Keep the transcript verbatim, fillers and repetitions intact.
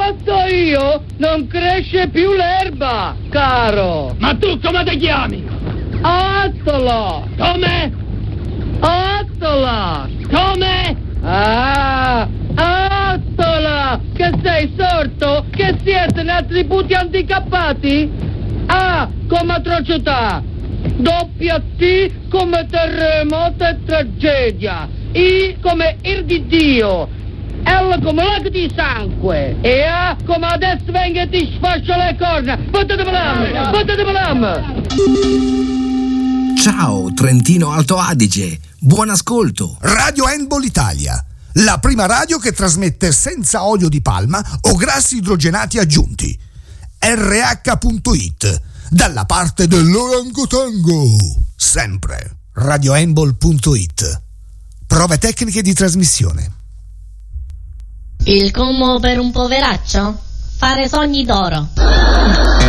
fatto io non cresce più l'erba, caro. Ma tu come ti chiami? Attola. Come? Attola. Come? Ah, Attola. Che sei sordo? Che siete in attributi handicappati? A come atrocità. Doppia T come terremoto e tragedia. I come ir di Dio. L come lago di sangue. E A come adesso venga e ti sfascia le corna. Potete l'am, potete l'am. Ciao Trentino Alto Adige, buon ascolto. Radio Handball Italia, la prima radio che trasmette senza olio di palma o grassi idrogenati aggiunti. erre acca punto it, dalla parte dell'orangotango, sempre. radio handball punto it. Prove tecniche di trasmissione. Il commo per un poveraccio? Fare sogni d'oro.